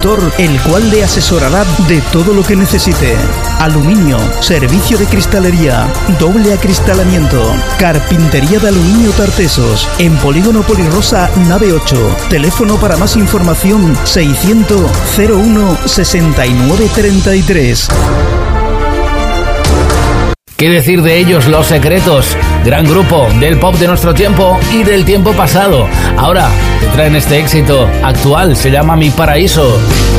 consultor, el cual le asesorará de todo lo que necesite. Aluminio, servicio de cristalería, doble acristalamiento, carpintería de aluminio Tartesos, en Polígono Polirrosa, nave 8. Teléfono para más información 600 01 69 33. ¿Qué decir de ellos? Los Secretos, gran grupo del pop de nuestro tiempo y del tiempo pasado. Ahora te traen este éxito actual, se llama Mi Paraíso.